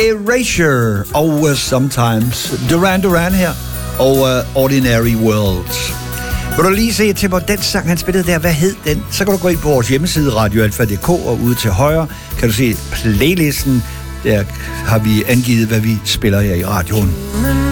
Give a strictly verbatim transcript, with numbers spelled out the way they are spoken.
Erasure og uh, Sometimes. Duran Duran her og uh, Ordinary Worlds. Vil du lige se til, hvor den sang, han spillede der, hvad hed den? Så kan du gå ind på vores hjemmeside, radio alfa punktum d k, og ude til højre kan du se playlisten. Der har vi angivet, hvad vi spiller her i radioen.